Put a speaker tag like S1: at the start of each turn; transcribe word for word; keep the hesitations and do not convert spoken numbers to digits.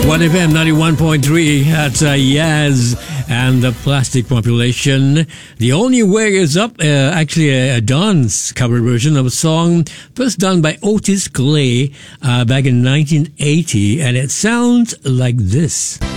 S1: one F M ninety-one point three at uh, Yaz and the Plastic Population. The Only Way Is Up, uh, actually a, a dance cover version of a song first done by Otis Clay uh, back in nineteen eighty, and it sounds like this.